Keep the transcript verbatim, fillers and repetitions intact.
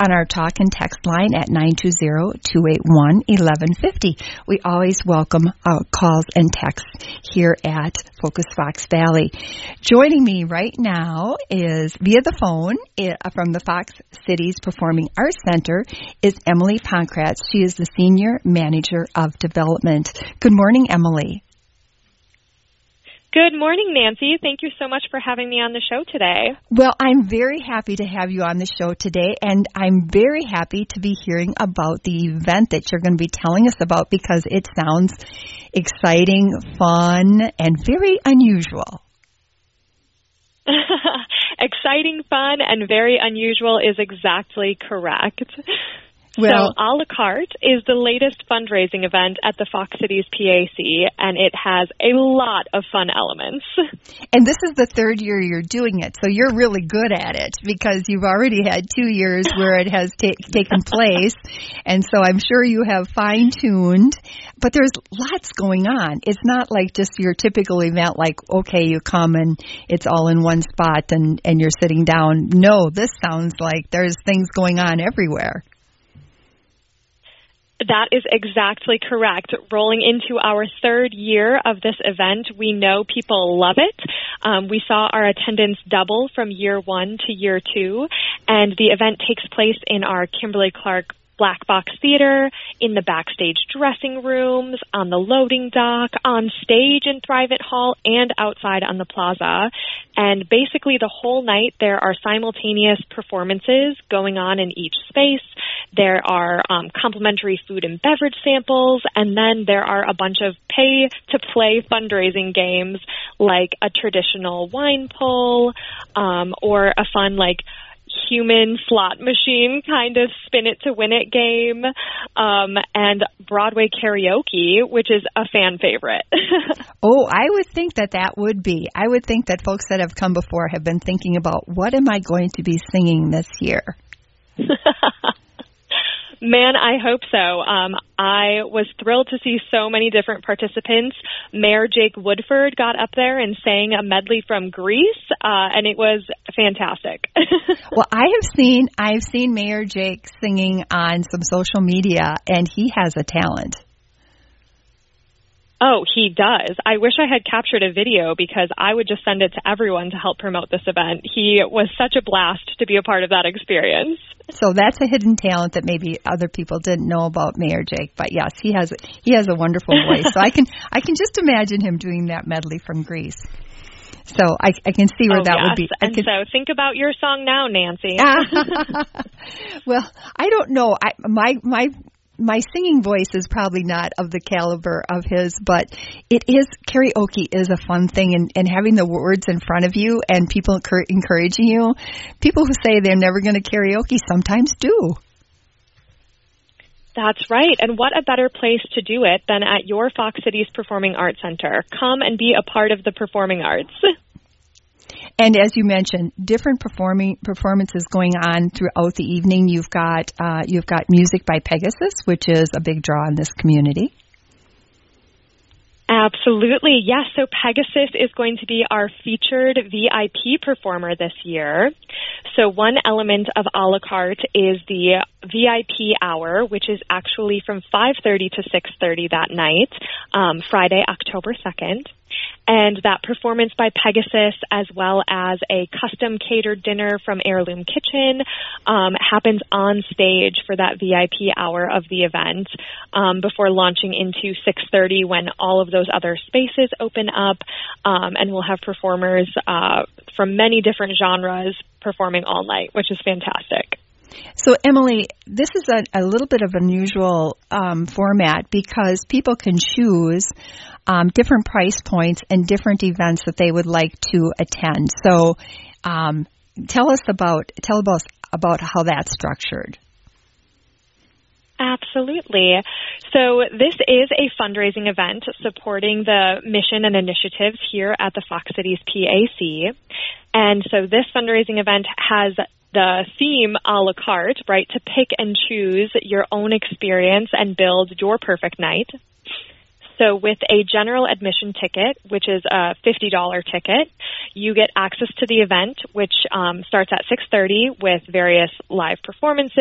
on our talk and text line at nine two zero, two eight one, one one five zero. We always welcome uh, calls and texts here at Focus Fox Valley. Joining me right now is, via the phone, uh, from the Fox Cities Performing Arts Center, is Emily Pankratz. She is the Senior Manager of Development. Good morning, Emily. Good morning, Nancy. Thank you so much for having me on the show today. Well, I'm very happy to have you on the show today, and I'm very happy to be hearing about the event that you're going to be telling us about because it sounds exciting, fun, and very unusual. Exciting, fun, and very unusual is exactly correct. Well, so, A La Carte is the latest fundraising event at the Fox Cities P A C, and it has a lot of fun elements. And this is the third year you're doing it, so you're really good at it because you've already had two years where it has ta- taken place, and so I'm sure you have fine-tuned. But there's lots going on. It's not like just your typical event like, okay, you come and it's all in one spot and, and you're sitting down. No, this sounds like there's things going on everywhere. That is exactly correct. Rolling into our third year of this event, we know people love it. Um, we saw our attendance double from year one to year two, and the event takes place in our Kimberly-Clark Black Box Theater, in the backstage dressing rooms, on the loading dock, on stage in Thrivent Hall, and outside on the plaza. And basically the whole night there are simultaneous performances going on in each space. There are um, complimentary food and beverage samples, and then there are a bunch of pay-to-play fundraising games like a traditional wine pull um, or a fun like human slot machine kind of spin it to win it game, um, and Broadway karaoke, which is a fan favorite. Oh, I would think that that would be. I would think that folks that have come before have been thinking about, what am I going to be singing this year? Man, I hope so. Um, I was thrilled to see so many different participants. Mayor Jake Woodford got up there and sang a medley from Grease, uh, and it was fantastic. Well, I have seen I've seen Mayor Jake singing on some social media, and he has a talent. Oh, he does. I wish I had captured a video because I would just send it to everyone to help promote this event. He was such a blast to be a part of that experience. So that's a hidden talent that maybe other people didn't know about Mayor Jake. But yes, he has he has a wonderful voice. So I can I can just imagine him doing that medley from Grease. So I, I can see where oh, that yes. would be. I and can... so think about your song now, Nancy. Well, I don't know. I my my. My singing voice is probably not of the caliber of his, but it is, karaoke is a fun thing, and, and having the words in front of you and people encouraging you. People who say they're never going to karaoke sometimes do. That's right. And what a better place to do it than at your Fox Cities Performing Arts Center. Come and be a part of the performing arts. And as you mentioned, different performing performances going on throughout the evening. You've got uh, you've got music by Pegasus, which is a big draw in this community. Absolutely. Yes. So Pegasus is going to be our featured V I P performer this year. So one element of A La Carte is the V I P hour, which is actually from five thirty to six thirty that night, um, Friday, October second. And that performance by Pegasus, as well as a custom catered dinner from Heirloom Kitchen, um, happens on stage for that V I P hour of the event um, before launching into six thirty when all of those other spaces open up, um, and we'll have performers uh, from many different genres performing all night, which is fantastic. So, Emily, this is a, a little bit of an unusual um, format because people can choose um, different price points and different events that they would like to attend. So, um, tell us about tell us about how that's structured. Absolutely. So this is a fundraising event supporting the mission and initiatives here at the Fox Cities P A C. And so this fundraising event has the theme a la carte, right, to pick and choose your own experience and build your perfect night. So with a general admission ticket, which is a fifty dollars ticket, you get access to the event, which um, starts at six thirty with various live performances,